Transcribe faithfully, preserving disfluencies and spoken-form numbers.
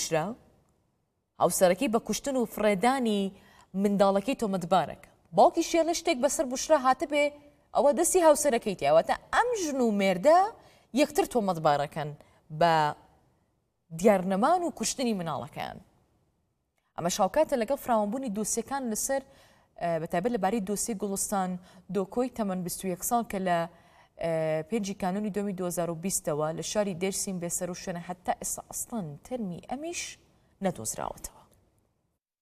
بوشرا هاوسەرەکەی بە کوشتن و فڕێدانی منداڵەکەی تۆمەتبارەک باوکی شێر لە شتێک بەسەر بوشرا هاتبێ ئەوە دەستی هاوسەرەکەی تیاوەتە ئەم ژن و مێردە یەکتر تۆمەتبارەکەن بە دیارنەمان و کوشتنی مناڵەکان. ئەمە شاوکاتە لەگەڵ فراوانبوونی دۆسیەکان لەسەر بەتایبەت لەبارەی دۆسی گوڵستان دۆکۆی تەمەن بیست و یەک ساڵ کە لە پێنجی کانونی دومی دو هەزار و بیستەوە لە شاری دێرسین بێسەر و شوێنە هەتا ئێستا ئەسڵان تەرمی ئەمیش نەدۆزراوەتەوە.